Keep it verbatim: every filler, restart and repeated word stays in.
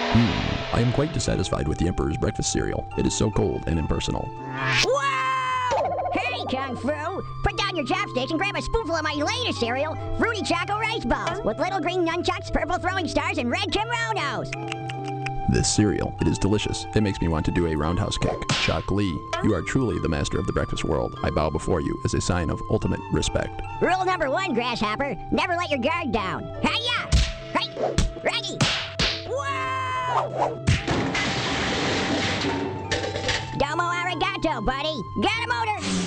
Hmm, I am quite dissatisfied with the Emperor's breakfast cereal. It is so cold and impersonal. Whoa! Hey, Kung Fu! Put down your chopsticks and grab a spoonful of my latest cereal, Fruity Choco Rice Balls, with little green nunchucks, purple throwing stars, and red kimonos. This cereal, it is delicious. It makes me want to do a roundhouse kick. Shock Lee, you are truly the master of the breakfast world. I bow before you as a sign of ultimate respect. Rule number one, Grasshopper, never let your guard down. Hi-ya! Hey! Ready! Whoa! Domo arigato, buddy. Got a motor!